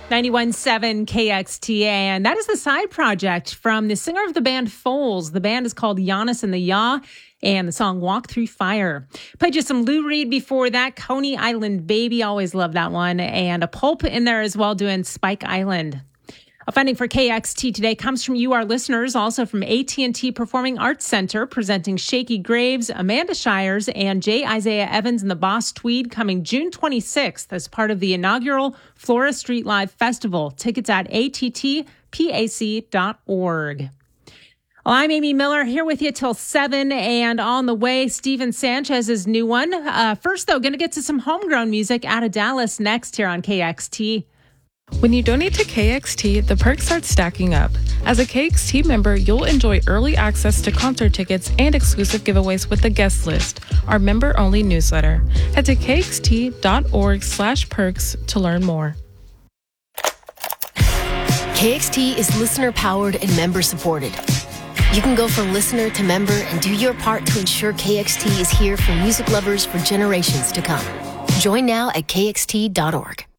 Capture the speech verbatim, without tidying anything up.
ninety-one point seven K X T A, and that is the side project from the singer of the band Foals. The band is called Giannis and the Yaw, and the song Walk Through Fire. Played you some Lou Reed before that, Coney Island Baby, always love that one, and a Pulp in there as well doing Spike Island. A funding for K X T today comes from you, our listeners, also from A T and T Performing Arts Center, presenting Shaky Graves, Amanda Shires, and J. Isaiah Evans and the Boss Tweed, coming June twenty-sixth as part of the inaugural Flora Street Live Festival. Tickets at A T T P A C dot org. Well, I'm Amy Miller, here with you till seven, and on the way, Steven Sanchez's new one. Uh, first, though, going to get to some homegrown music out of Dallas next here on K X T. When you donate to K X T, the perks start stacking up. As a K X T member, you'll enjoy early access to concert tickets and exclusive giveaways with the guest list, our member-only newsletter. Head to K X T dot org slash perks to learn more. K X T is listener-powered and member-supported. You can go from listener to member and do your part to ensure K X T is here for music lovers for generations to come. Join now at K X T dot org.